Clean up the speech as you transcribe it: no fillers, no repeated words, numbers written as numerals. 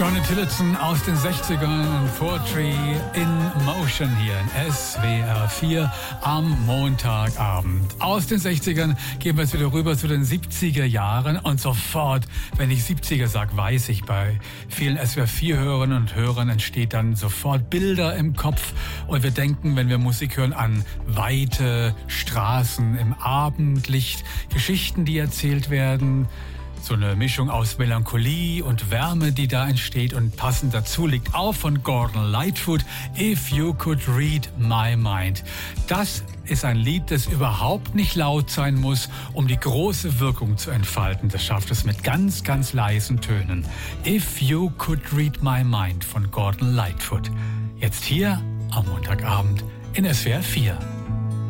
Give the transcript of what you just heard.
Johnny Tillotson aus den 60ern, Poetry in Motion hier in SWR 4 am Montagabend. Aus den 60ern gehen wir jetzt wieder rüber zu den 70er Jahren und sofort, wenn ich 70er sage, weiß ich, bei vielen SWR 4 Hörerinnen und Hörern entsteht dann sofort Bilder im Kopf und wir denken, wenn wir Musik hören, an weite Straßen im Abendlicht, Geschichten, die erzählt werden. So eine Mischung aus Melancholie und Wärme, die da entsteht, und passend dazu liegt auch von Gordon Lightfoot If You Could Read My Mind. Das ist ein Lied, das überhaupt nicht laut sein muss, um die große Wirkung zu entfalten. Das schafft es mit ganz, ganz leisen Tönen. If You Could Read My Mind von Gordon Lightfoot. Jetzt hier am Montagabend in SWR 4.